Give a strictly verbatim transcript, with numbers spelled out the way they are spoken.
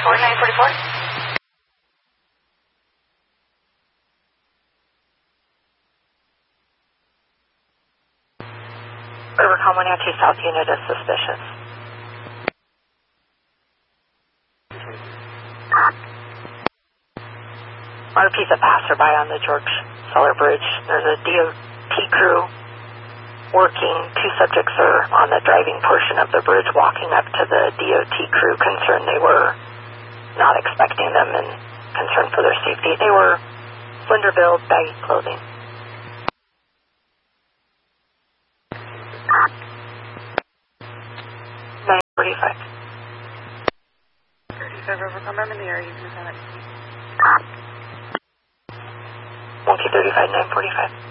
forty-four, nine forty-four. Rivercom one oh two South unit is suspicious. R P's a passerby on the George Seller Bridge. There's a D O T crew working. Two subjects are on the driving portion of the bridge walking up to the D O T crew, concerned they were not expecting them and concerned for their safety. They were slender build, baggy clothing. nine forty-five. thirty-five Rivercom, I'm in the area. You can send it. Monkey thirty-five, nine forty-five.